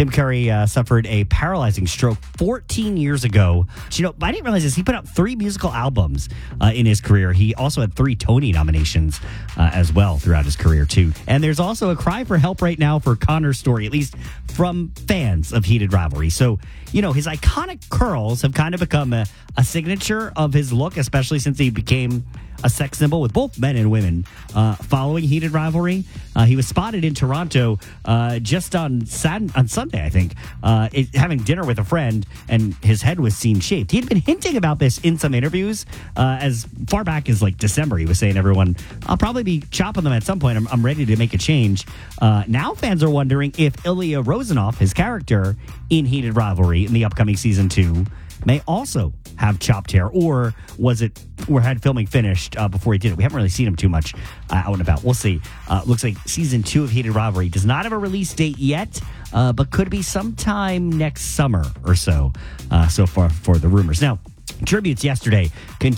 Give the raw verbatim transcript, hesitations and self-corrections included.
Tim Curry uh, suffered a paralyzing stroke fourteen years ago. You know, I didn't realize this. He put out three musical albums uh, in his career. He also had three Tony nominations uh, as well throughout his career, too. And there's also a cry for help right now for Connor's story, at least from fans of Heated Rivalry. So, you know, his iconic curls have kind of become a, a signature of his look, especially since he became a sex symbol with both men and women uh, following Heated Rivalry. Uh, he was spotted in Toronto uh, just on Sat- on Sunday, I think, uh, it, having dinner with a friend, and his head was seen shaved. He had been hinting about this in some interviews uh, as far back as like December. He was saying, everyone, I'll probably be chopping them at some point. I'm, I'm ready to make a change. Uh, now fans are wondering if Ilya Rozanov, his character in Heated Rivalry in the upcoming season two, may also have chopped hair, or was it, or had filming finished uh, before he did it? We haven't really seen him too much uh, out and about. We'll see. Uh, looks like season two of Heated Rivalry does not have a release date yet, uh, but could be sometime next summer or so, uh, so far for the rumors. Now, tributes yesterday continued.